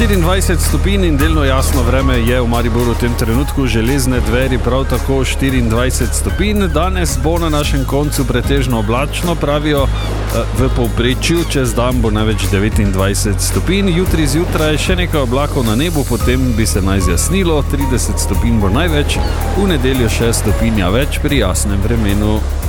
24 stopinj in delno jasno vreme je v Mariboru v tem trenutku, Železne dveri prav tako 24 stopinj. Danes bo na našem koncu pretežno oblačno, pravijo v povprečju, čez dan bo največ 29 stopinj, jutri zjutraj še nekaj oblakov na nebu, potem bi se naj zjasnilo, 30 stopinj bo največ, v nedeljo še stopinja več pri jasnem vremenu.